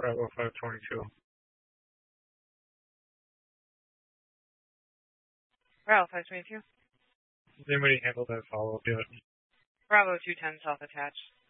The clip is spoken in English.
Bravo 522. Bravo 522. Does anybody handle that follow-up yet? Bravo 210 self-attached.